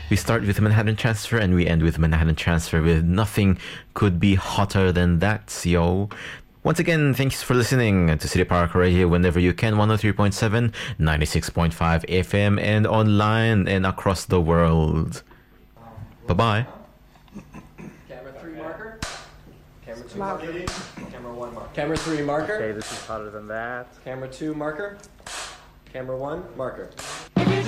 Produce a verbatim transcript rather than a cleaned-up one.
We start with Manhattan Transfer and we end with Manhattan Transfer with Nothing Could Be Hotter Than That, yo. Once again, thanks for listening to City Park Radio whenever you can, one oh three point seven, ninety-six point five F M, and online and across the world. Bye-bye. Camera three marker. Camera two marker. Camera one marker. Camera three marker. Okay, this is hotter than that. Camera two marker. Camera one marker.